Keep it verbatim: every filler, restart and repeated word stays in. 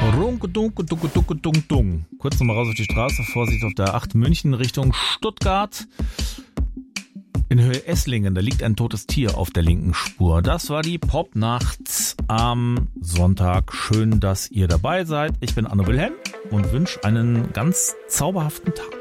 Runke, dunke, dunke, dunke, dunke, dunke. Kurz nochmal raus auf die Straße, Vorsicht auf der acht München Richtung Stuttgart. In Höhe Esslingen, da liegt ein totes Tier auf der linken Spur. Das war die Popnacht am Sonntag. Schön, dass ihr dabei seid. Ich bin Anno Wilhelm und wünsche einen ganz zauberhaften Tag.